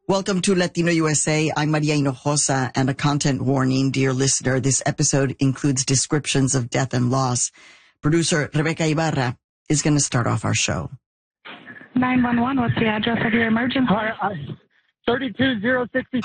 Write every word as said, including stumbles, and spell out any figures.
Welcome to Latino U S A. I'm Maria Hinojosa, and a content warning, dear listener. This episode includes descriptions of death and loss. Producer Rebecca Ibarra is going to start off our show. nine one one, what's the address of your emergency? Hi, uh, three two zero six